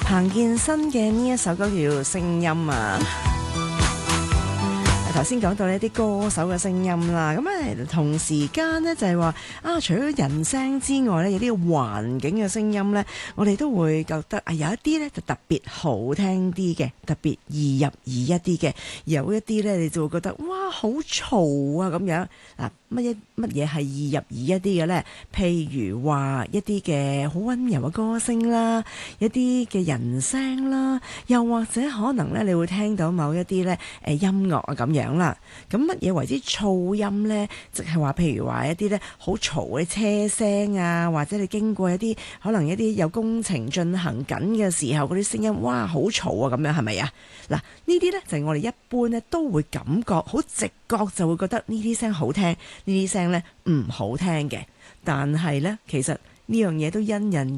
彭健新嘅呢一首歌叫《聲音》啊。頭先講到呢啲歌手嘅聲音啦，咁同時間呢，就係話除咗人聲之外呢，有啲環境嘅聲音呢，我哋都會覺得有一啲呢就特別好聽啲嘅，特別易入耳一啲嘅，有一啲呢，你就會覺得哇好嘈啊咁樣嗱。乜嘢係易入耳一啲嘅呢？譬如話一啲嘅好溫柔嘅歌聲啦，一啲嘅人聲啦，又或者可能呢，你會聽到某一啲呢音樂啊咁樣啦。咁乜嘢為之噪音呢？即係話譬如話一啲呢好嘈嘅車聲啊，或者你經過一啲可能一啲有工程進行緊嘅時候嗰啲聲音，哇好嘈啊咁樣係咪啊？嗱呢啲呢，就係我哋一般呢都會感覺好直覺就會覺得呢啲聲好聽。呢啲聲呢唔好聽嘅，但係呢，其實呢樣嘢都因人而